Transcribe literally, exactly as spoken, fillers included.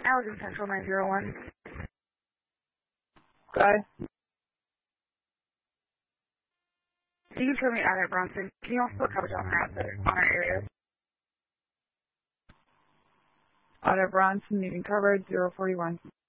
Allegan Central nine zero one. Guy. You can show me out at Bronson. Can you also put coverage on our, on our area? Out of Bronson, needing coverage, zero forty-one.